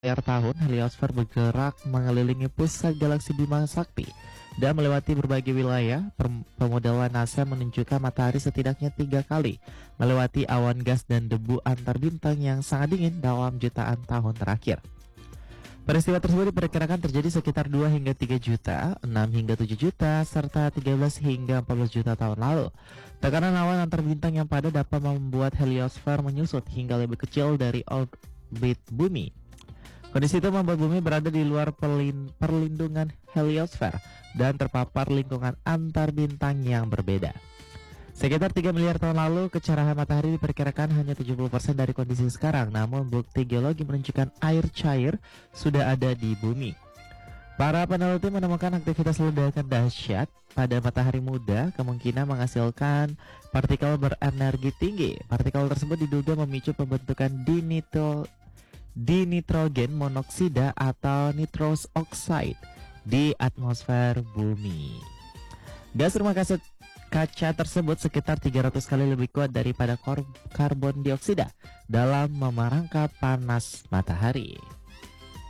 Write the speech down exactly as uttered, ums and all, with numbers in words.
Layar tahun, heliosfer bergerak mengelilingi pusat galaksi Bima Sakti dan melewati berbagai wilayah. Pemodelan NASA menunjukkan matahari setidaknya tiga kali melewati awan gas dan debu antar bintang yang sangat dingin dalam jutaan tahun terakhir. Peristiwa tersebut diperkirakan terjadi sekitar dua hingga tiga juta, enam hingga tujuh juta, serta tiga belas hingga empat belas juta tahun lalu. Tekanan awan antar bintang yang padat dapat membuat heliosfer menyusut hingga lebih kecil dari orbit bumi. Kondisi itu membuat bumi berada di luar perlin perlindungan heliosfer dan terpapar lingkungan antar bintang yang berbeda. Sekitar tiga miliar tahun lalu, kecerahan matahari diperkirakan hanya tujuh puluh persen dari kondisi sekarang, namun bukti geologi menunjukkan air cair sudah ada di bumi. Para peneliti menemukan aktivitas ledakan dahsyat pada matahari muda kemungkinan menghasilkan partikel berenergi tinggi. Partikel tersebut diduga memicu pembentukan dinitro di nitrogen monoksida atau nitrous oxide di atmosfer bumi. Gas rumah kaca, kaca tersebut sekitar tiga ratus kali lebih kuat daripada karbon dioksida dalam memerangkap panas matahari.